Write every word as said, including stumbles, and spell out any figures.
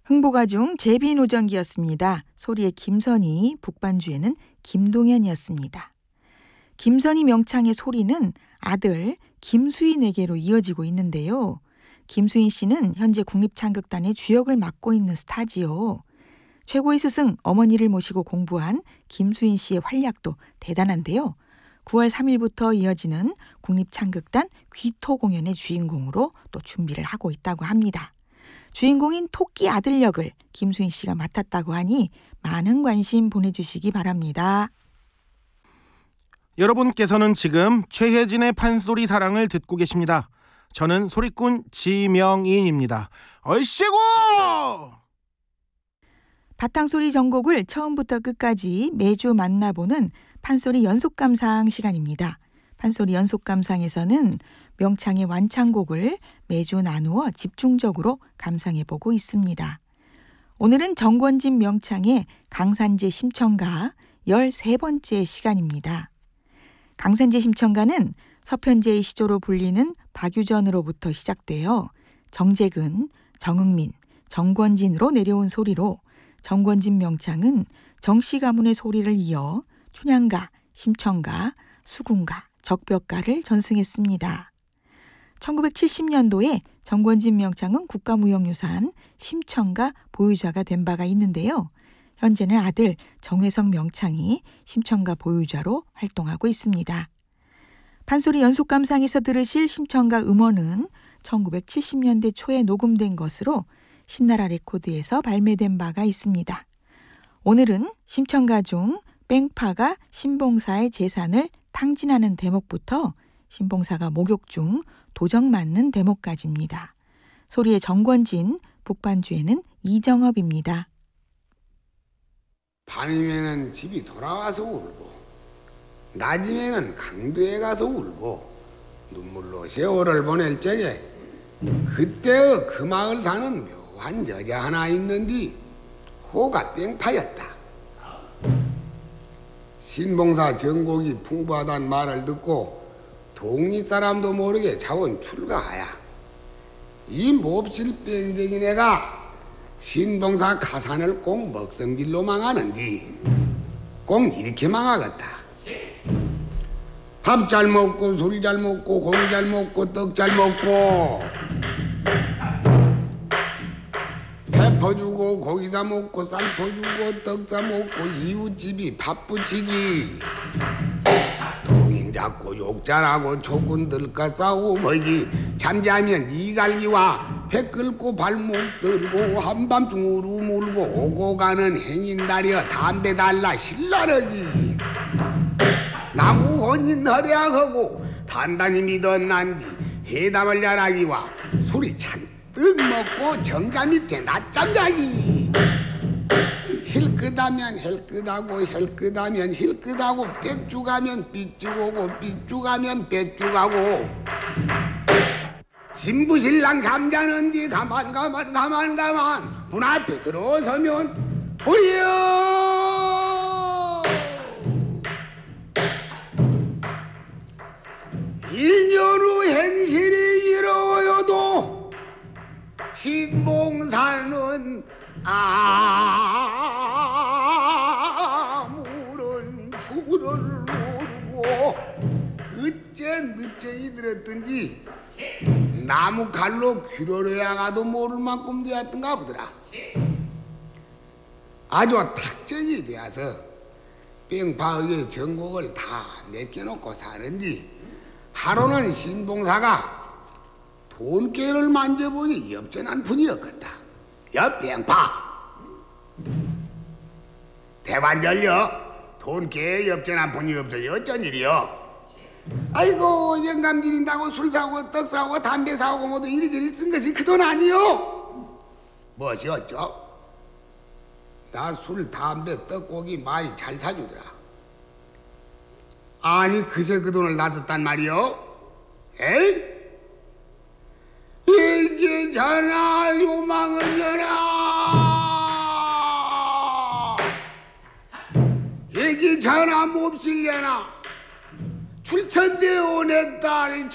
흥보가 중 제비노전기였습니다. 소리의 김선희, 북반주에는 김동현이었습니다. 김선희 명창의 소리는 아들 김수인에게로 이어지고 있는데요. 김수인 씨는 현재 국립창극단의 주역을 맡고 있는 스타지요. 최고의 스승 어머니를 모시고 공부한 김수인 씨의 활약도 대단한데요. 구월 삼일부터 이어지는 국립창극단 귀토 공연의 주인공으로 또 준비를 하고 있다고 합니다. 주인공인 토끼 아들 역을 김수인 씨가 맡았다고 하니 많은 관심 보내주시기 바랍니다. 여러분께서는 지금 최혜진의 판소리 사랑을 듣고 계십니다. 저는 소리꾼 지명인입니다. 얼씨구! 바탕소리 전곡을 처음부터 끝까지 매주 만나보는 판소리 연속감상 시간입니다. 판소리 연속감상에서는 명창의 완창곡을 매주 나누어 집중적으로 감상해보고 있습니다. 오늘은 정권진 명창의 강산제 심청가 열세 번째 시간입니다. 강산제 심청가는 서편제의 시조로 불리는 박유전으로부터 시작되어 정재근, 정흥민, 정권진으로 내려온 소리로 정권진 명창은 정씨 가문의 소리를 이어 춘향가, 심청가, 수궁가, 적벽가를 전승했습니다. 천구백칠십 년도에 정권진 명창은 국가무형유산 심청가 보유자가 된 바가 있는데요. 현재는 아들 정회성 명창이 심청가 보유자로 활동하고 있습니다. 판소리 연속감상에서 들으실 심청가 음원은 천구백칠십 년대 초에 녹음된 것으로 신나라 레코드에서 발매된 바가 있습니다. 오늘은 심청가 중 뺑파가 신봉사의 재산을 탕진하는 대목부터 신봉사가 목욕 중 도적 맞는 대목까지입니다. 소리의 정권진, 북반주에는 이정업입니다. 밤이면은 집이 돌아와서 울고 낮이면은 강도에 가서 울고 눈물로 세월을 보낼 적에 그때의 그 마을 사는 묘한 여자 하나 있는디 호가 뺑파였다. 신봉사 정곡이 풍부하다는 말을 듣고 동리 사람도 모르게 자원 출가하야. 이 몹실 뺑댕이 내가 신봉사 가산을 꼭 먹성길로 망하는디 꼭 이렇게 망하겠다. 밥 잘 먹고 술 잘 먹고 고기 잘 먹고 떡 잘 먹고 배 퍼주고 고기 사 먹고 쌀 퍼주고 떡 사 먹고 이웃집이 밥 부치기 동인 잡고 욕 잘하고 조군들과 싸우고 뭐기 잠자면 이갈기와 배 끌고 발목 들고 한밤중 우르물고 오고 가는 행인다리여 담배 달라 신나르기 나무 혼인 허량하고 단단히 믿은 남기 회담을 야라기와 술 잔뜩 먹고 정자 밑에 낮잠 자기 힐끗하면 헬끗하고 헬끗하면 힐끗하고 빽죽하면 삐죽하고 삐죽하면 빽죽하고 신부신랑 잠자는 뒤 가만 가만 가만 가만 문 앞에 들어서면 불이여 일 년 후 행실이 이루어도 신봉사는 아무런 주를 모르고 어째 늦쟁이 들었든지 나무 칼로 귀로려야 가도 모를 만큼 되었던가 보더라. 아주 탁정이 되어서 뺑파의 전곡을 다 맡겨놓고 사는지 하루는 신봉사가 돈깨를 만져보니 엽전한 분이었겠다. 야 뺑파 대관 열려 돈깨에 엽전한 분이 없어요. 어쩐 일이여? 아이고 영감 드린다고 술 사고 떡 사고 담배 사고 모두 이리저리 쓴 것이 그 돈 아니요? 무엇이 어쩌? 나 술 담배 떡고기 많이 잘 사주더라. 아니 그새 그 돈을 나 썼단 말이요? 에이? 이게 전하 요망은 여라 이게 전하 몹실려나 출천대원의 딸